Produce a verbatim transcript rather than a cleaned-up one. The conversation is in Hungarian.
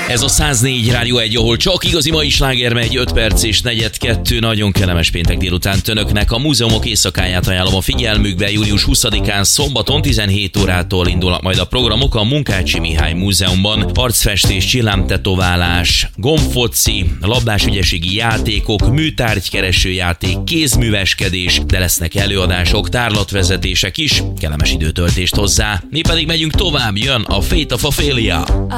Ez a száznégy Rádió egy, ahol csak igazi mai sláger megy, öt perc és negyed kettő. Nagyon kellemes péntek délután önöknek. A múzeumok éjszakáját ajánlom a figyelmükbe. Június huszadikán szombaton tizenhét órától indulnak majd a programok a Munkácsi Mihály Múzeumban. Arcfestés, csillámtetoválás, gombfoci, labdásügyességi játékok, műtárgykereső játék, kézműveskedés, de lesznek előadások, tárlatvezetések is. Kellemes időtöltést hozzá. Mi pedig megyünk tovább, jön a Fate of Ophelia.